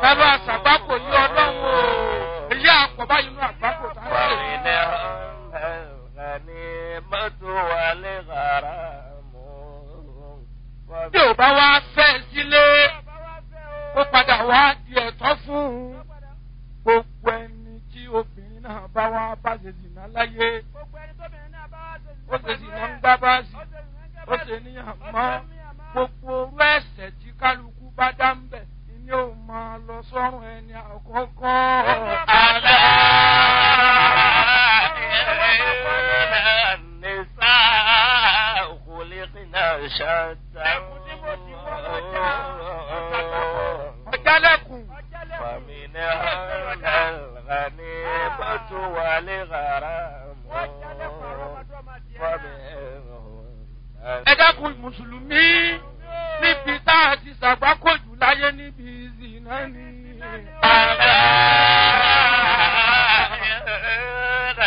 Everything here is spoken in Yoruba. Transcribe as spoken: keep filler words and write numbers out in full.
bàbá àṣàgbákò yí ọlọ́run o èyí àpọ̀bá inú àgbákò tá ń ṣe. bí ò bá wá fẹ́ sílé ó padà wá di ẹ̀tọ́ fún un gbogbo ẹni tí obìnrin náà bá wá bá ṣe zìnà láyé ó ṣe zìnà ń gbá báàsì ó ṣe níyàn mọ́ gbogbo orú ẹ̀ṣẹ̀ tí kálukú bá dá ń bẹ̀ ni ó máa lọ sọ́run ẹni àkọ́kọ́. àlá nìsá khuliqna shatta. ọ̀jálẹ̀kùn. fàmìnà al-ghanimatu wal-gharam. ẹ dákun mùsùlùmí níbi tá a ti ṣàgbákòjù láyé níbi ìzìnà ni. àlá.